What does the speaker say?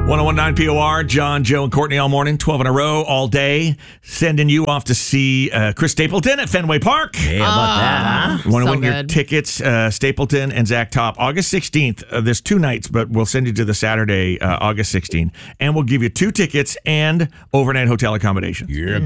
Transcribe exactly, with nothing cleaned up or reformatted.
one oh one point nine P O R, John, Joe, and Courtney all morning, twelve in a row, all day, sending you off to see uh, Chris Stapleton at Fenway Park. Hey, how about uh, that, huh? Want to so win your good. tickets, uh, Stapleton and Zach Top, August sixteenth. Uh, there's two nights, but we'll send you to the Saturday, uh, August sixteenth, and we'll give you two tickets and overnight hotel accommodation. Yeah,